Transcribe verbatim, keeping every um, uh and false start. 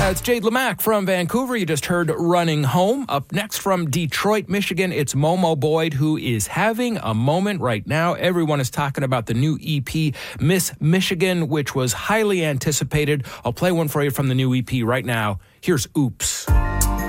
it's Jade Lamac from Vancouver. You just heard Running Home. Up next from Detroit, Michigan, it's Momo Boyd, who is having a moment right now. Everyone is talking about the new E P, Miss Michigan, which was highly anticipated. I'll play one for you from the new E P right now. Here's Oops.